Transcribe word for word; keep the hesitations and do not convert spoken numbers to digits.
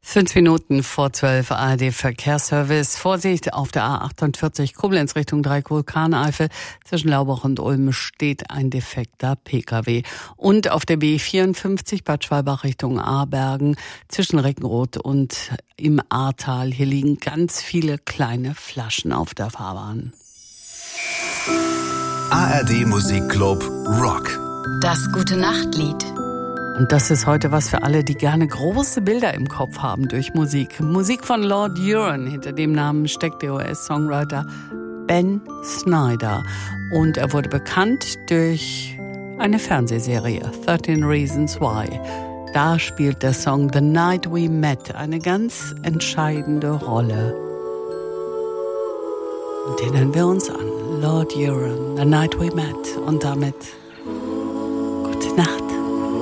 Fünf Minuten vor zwölf, A R D Verkehrsservice. Vorsicht auf der A achtundvierzig Koblenz Richtung Dreieck-Vulkaneifel. Zwischen Laubach und Ulm steht ein defekter Pkw. Und auf der B vierundfünfzig Bad Schwalbach Richtung Aarbergen zwischen Reckenroth und im Ahrtal. Hier liegen ganz viele kleine Flaschen auf der Fahrbahn. A R D Musikclub Rock. Das Gute-Nacht-Lied. Und das ist heute was für alle, die gerne große Bilder im Kopf haben durch Musik. Musik von Lord Huron. Hinter dem Namen steckt der U S-Songwriter Ben Snyder. Und er wurde bekannt durch eine Fernsehserie, thirteen Reasons Why. Da spielt der Song The Night We Met eine ganz entscheidende Rolle. Und den hören wir uns an. Lord Huron, The Night We Met. Und damit gute Nacht.